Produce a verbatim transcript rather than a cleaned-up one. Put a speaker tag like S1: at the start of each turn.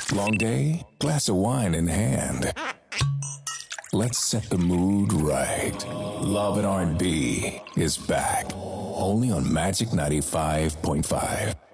S1: Long day? Glass of wine in hand. Let's set the mood right. Love and R and B is back. Only on Magic ninety-five point five.